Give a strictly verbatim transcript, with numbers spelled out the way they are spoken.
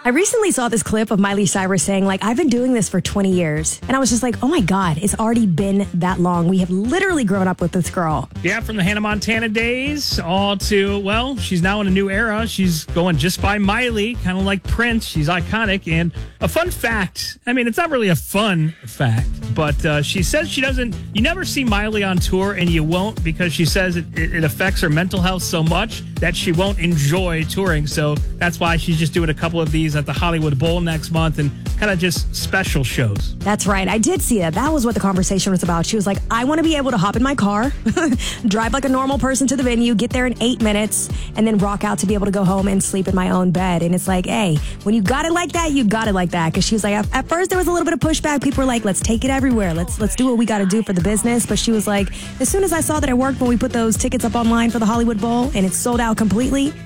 I recently saw this clip of Miley Cyrus saying, like, I've been doing this for twenty years. And I was just like, oh my God, it's already been that long. We have literally grown up with this girl. Yeah, from the Hannah Montana days all to, well, she's now in a new era. She's going just by Miley, kind of like Prince. She's iconic. And a fun fact, I mean, it's not really a fun fact, but uh, she says she doesn't, you never see Miley on tour, and you won't, because she says it, it, it affects her mental health so much that she won't enjoy touring. So that's why she's just doing a couple of these at the Hollywood Bowl next month and kind of just special shows. That's right. I did see that. That was what the conversation was about. She was like, I want to be able to hop in my car, drive like a normal person to the venue, get there in eight minutes, and then rock out to be able to go home and sleep in my own bed. And it's like, hey, when you got it like that, you got it like that. Because she was like, at, at first there was a little bit of pushback. People were like, let's take it everywhere. Let's let's do what we got to do for the business. But she was like, as soon as I saw that it worked when we put those tickets up online for the Hollywood Bowl and it sold out completely,